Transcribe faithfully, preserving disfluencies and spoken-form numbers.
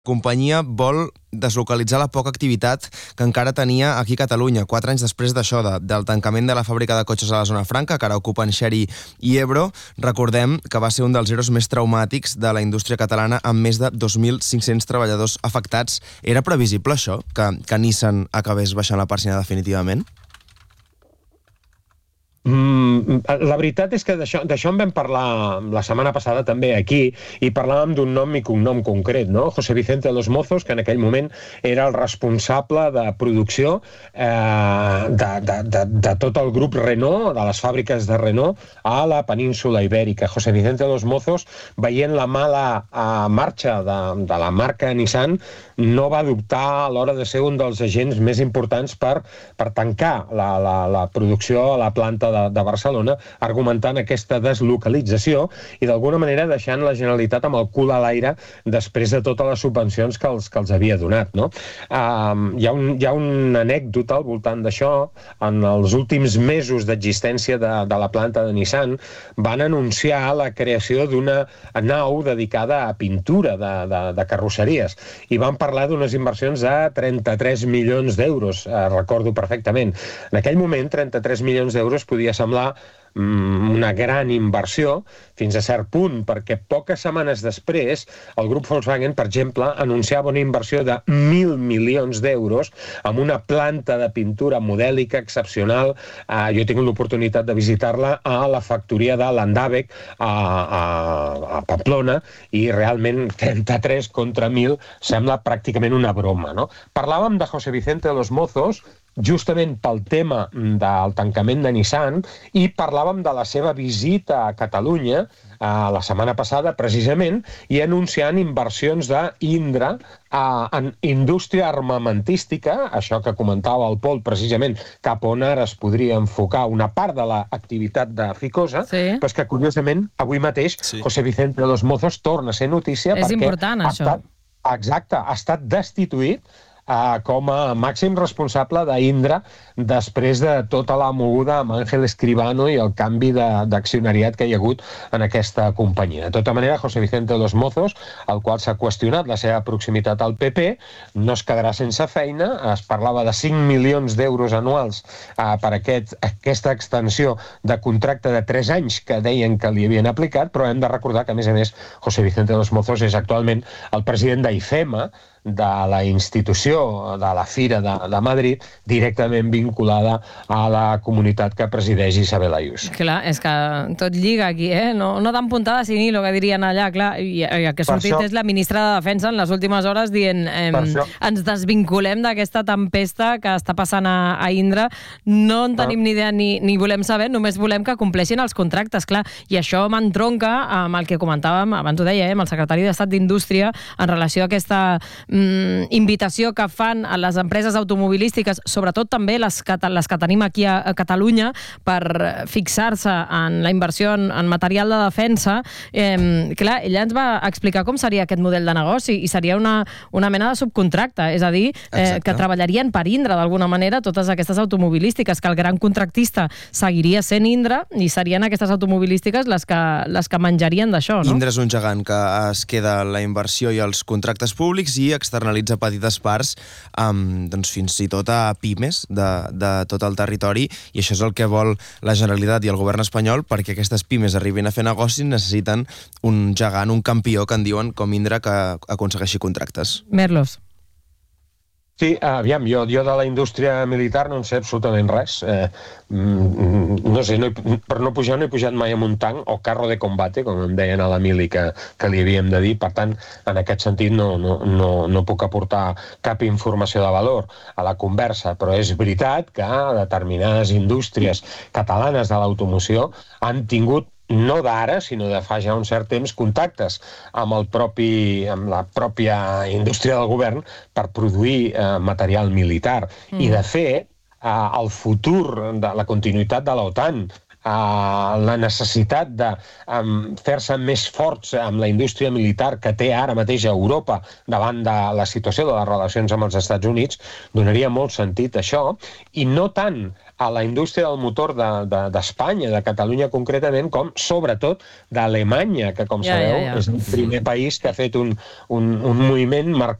companyia vol deslocalitzar la poca activitat que encara tenia aquí a Catalunya, quatre anys després d'això, de, del tancament de la fàbrica de cotxes a la zona franca, que ara ocupen Xeri i Ebro. Recordem que va ser un dels eros més traumàtics de la indústria catalana, amb més de dos mil cinc-cents treballadors afectats. Era previsible això, que, que Nissan acabés baixant la persiana definitivament? Mm, la veritat és que d'això en vam parlar la setmana passada també aquí, i parlàvem d'un nom i cognom concret, no? José Vicente de los Mozos, que en aquell moment era el responsable de producció eh, de, de, de, de tot el grup Renault, de les fàbriques de Renault a la península ibèrica. José Vicente de los Mozos, veient la mala eh, marxa de, de la marca Nissan, no va dubtar a l'hora de ser un dels agents més importants per, per tancar la, la, la producció a la planta de, de Barcelona, argumentant aquesta deslocalització i d'alguna manera deixant la Generalitat amb el cul a l'aire després de totes les subvencions que els, que els havia donat, no? Uh, hi ha un, hi ha una anècdota al voltant d'això. En els últims mesos d'existència de, de la planta de Nissan van anunciar la creació d'una nau dedicada a pintura de, de, de carrosseries i van parlar d'unes inversions de trenta-tres milions d'euros, eh, recordo perfectament. En aquell moment, trenta-tres milions d'euros podia semblar mm, una gran inversió, fins a cert punt, perquè poques setmanes després el grup Volkswagen, per exemple, anunciava una inversió de mil milions d'euros amb una planta de pintura modèlica excepcional. Eh, jo he tingut l'oportunitat de visitar-la a la factoria de Landavec a, a, a Pamplona, i realment trenta-tres contra mil sembla pràcticament una broma, no? Parlàvem de José Vicente de los Mozos justament pel tema del tancament de Nissan, i parlàvem de la seva visita a Catalunya eh, la setmana passada, precisament, i anunciant inversions d'Indra eh, en indústria armamentística, això que comentava el Pol, precisament, cap on ara es podria enfocar una part de l'activitat de Ficosa, sí. Però és que, curiosament, avui mateix, sí. José Vicente de los Mozos torna a ser notícia és perquè important, ha això. estat, exacte, ha estat destituït Uh, com a màxim responsable d'Indra després de tota la moguda amb Ángel Escribano i el canvi d'accionariat que hi ha hagut en aquesta companyia. De tota manera, José Vicente de los Mozos, al qual s'ha qüestionat la seva proximitat al P P, no es quedarà sense feina. Es parlava de cinc milions d'euros anuals uh, per aquest, aquesta extensió de contracte de tres anys que deien que li havien aplicat, però hem de recordar que, a més a més, José Vicente de los Mozos és actualment el president d'IFEMA, de la institució de la Fira de, de Madrid, directament vinculada a la comunitat que presideix Isabel Ayuso. Clar, és que tot lliga aquí, eh? No, no dan puntada sin hilo, que dirien allà, clar, i, i el que ha sortit això, és la ministra de Defensa en les últimes hores dient eh, ens desvinculem d'aquesta tempesta que està passant a, a Indra, no en tenim ni idea ni, ni volem saber, només volem que compleixin els contractes, clar, i això m'entronca amb el que comentàvem, abans ho deia, eh, amb el secretari d'Estat d'Indústria en relació a aquesta Mm, invitació que fan a les empreses automobilístiques, sobretot també les que, les que tenim aquí a, a Catalunya, per fixar-se en la inversió en, en material de defensa. Eh, clar, ella ens va explicar com seria aquest model de negoci, i seria una, una mena de subcontracte, és a dir, eh, que treballarien per Indra d'alguna manera totes aquestes automobilístiques, que el gran contractista seguiria sent Indra i serien aquestes automobilístiques les que, les que menjarien d'això, no? Indra és un gegant que es queda la inversió i els contractes públics i externalitza petites parts um, doncs fins i tot a pimes de, de tot el territori, i això és el que vol la Generalitat i el govern espanyol, perquè aquestes pimes arribin a fer negocis necessiten un gegant, un campió, que en diuen, com Indra, que aconsegueixi contractes. Merlos. Sí, aviam, jo, jo de la indústria militar no en sé absolutament res. Eh, no sé, no he, per no pujar no he pujat mai amb un tanc o carro de combate, com em deien a la mili que, que li havíem de dir. Per tant, en aquest sentit no, no, no, no puc aportar cap informació de valor a la conversa, però és veritat que determinades indústries catalanes de l'automoció han tingut, no d'ara, sinó de fa ja un cert temps, contactes amb, el propi, amb la pròpia indústria del govern per produir eh, material militar. Mm. I, de fet, eh, el futur de la continuïtat de l'OTAN uh, la necessitat de um, fer-se més forts amb la indústria militar que té ara mateix a Europa davant de la situació de les relacions amb els Estats Units, donaria molt sentit això, i no tant a la indústria del motor d'Espanya, de, de, de Catalunya concretament, com sobretot d'Alemanya, que com sabeu ja, ja, ja. és el primer país que ha fet un, un, un moviment marcat